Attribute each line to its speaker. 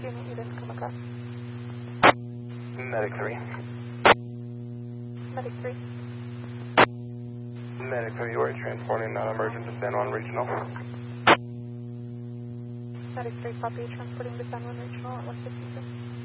Speaker 1: unit you didn't come across?
Speaker 2: Medic 3.
Speaker 1: Medic 3.
Speaker 2: Medic 3, you are transporting non-emergent to San Juan Regional.
Speaker 1: Medic 3, copy, transporting to San Juan Regional at 152.